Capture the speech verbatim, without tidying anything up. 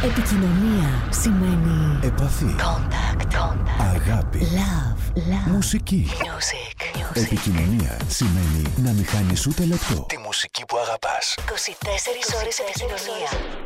Επικοινωνία σημαίνει επαφή. Contact. Contact. Αγάπη. Love. Love. Μουσική. Music. Music. Επικοινωνία σημαίνει να μην χάνεις ούτε λεπτό τη μουσική που αγαπάς. είκοσι τέσσερις ώρες επικοινωνία.